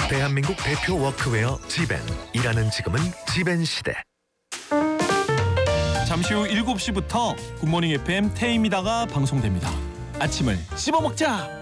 대한민국 대표 워크웨어 지벤. 일하는 지금은 지벤 시대. 잠시 후 7시부터 굿모닝 FM 태임이다가 방송됩니다. 아침을 씹어먹자.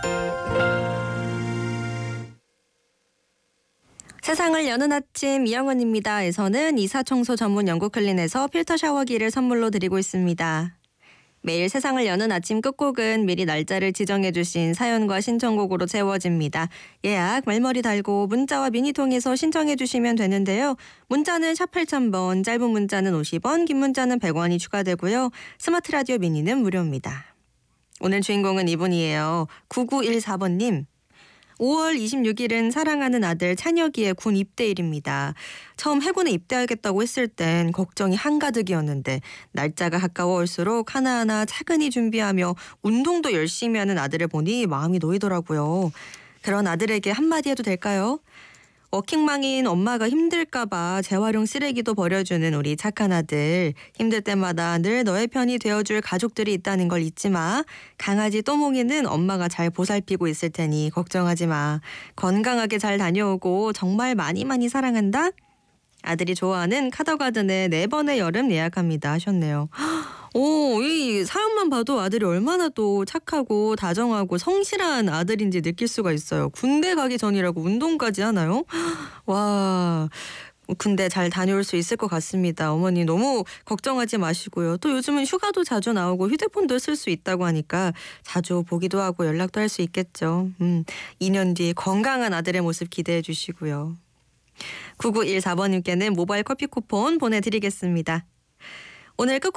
세상을 여는 아침 이영은입니다.에서는 이사청소 전문 영국 클린에서 필터 샤워기를 선물로 드리고 있습니다. 매일 세상을 여는 아침 끝곡은 미리 날짜를 지정해주신 사연과 신청곡으로 채워집니다. 예약, 말머리 달고 문자와 미니통에서 신청해주시면 되는데요. 문자는 샵 8000번, 짧은 문자는 50원, 긴 문자는 100원이 추가되고요. 스마트 라디오 미니는 무료입니다. 오늘 주인공은 이분이에요. 9914번님. 5월 26일은 사랑하는 아들 찬혁이의 군 입대일입니다. 처음 해군에 입대하겠다고 했을 땐 걱정이 한가득이었는데 날짜가 가까워올수록 하나하나 차근히 준비하며 운동도 열심히 하는 아들을 보니 마음이 놓이더라고요. 그런 아들에게 한마디 해도 될까요? 워킹맘인 엄마가 힘들까 봐 재활용 쓰레기도 버려주는 우리 착한 아들. 힘들 때마다 늘 너의 편이 되어줄 가족들이 있다는 걸 잊지 마. 강아지 또몽이는 엄마가 잘 보살피고 있을 테니 걱정하지 마. 건강하게 잘 다녀오고 정말 많이 많이 사랑한다. 아들이 좋아하는 카더가든의 4번의 여름 예약합니다 하셨네요. 오, 이 사연만 봐도 아들이 얼마나 또 착하고 다정하고 성실한 아들인지 느낄 수가 있어요. 군대 가기 전이라고 운동까지 하나요? 와, 군대 잘 다녀올 수 있을 것 같습니다. 어머니 너무 걱정하지 마시고요. 또 요즘은 휴가도 자주 나오고 휴대폰도 쓸 수 있다고 하니까 자주 보기도 하고 연락도 할 수 있겠죠. 2년 뒤 건강한 아들의 모습 기대해 주시고요. 9914번님께는 모바일 커피 쿠폰 보내드리겠습니다. 오늘 끝